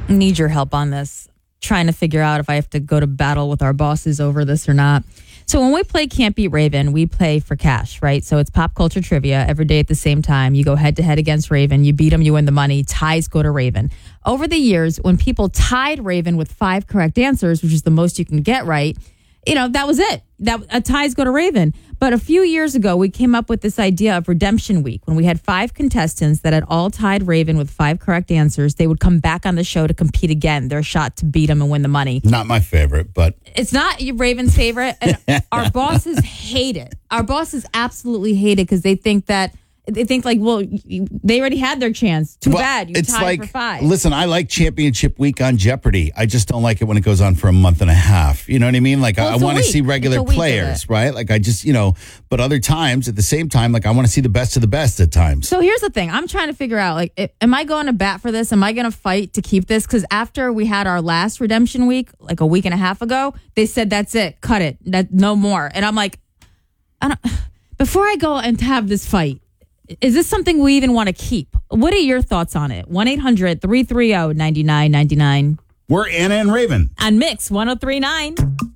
Need your help on this. Trying to figure out if I have to go to battle with our bosses over this or not. So when we play Can't Beat Raven, we play for cash, right? So it's pop culture trivia every day at the same time. You go head to head against Raven. You beat them, you win the money. Ties go to Raven. Over the years, when people tied Raven with 5 correct answers, which is the most you can get right, that was it. Ties go to Raven. But a few years ago, we came up with this idea of Redemption Week. When we had 5 contestants that had all tied Raven with 5 correct answers, they would come back on the show to compete again. Their shot to beat them and win the money. Not my favorite, but... It's not Raven's favorite. And our bosses hate it. Our bosses absolutely hate it because they think well, they already had their chance. Too bad. You tied for 5. Listen, I like Championship Week on Jeopardy. I just don't like it when it goes on for a month and a half. You know what I mean? Like, I want to see regular players, right? Like, I just, but other times, at the same time, like, I want to see the best of the best at times. So here's the thing. I'm trying to figure out, like, am I going to bat for this? Am I going to fight to keep this? Because after we had our last Redemption Week, like a week and a half ago, they said, that's it. Cut it. No more. And I'm like, before I go and have this fight, is this something we even want to keep? What are your thoughts on it? 1-800-330-9999. We're Anna and Raven on Mix 103.9.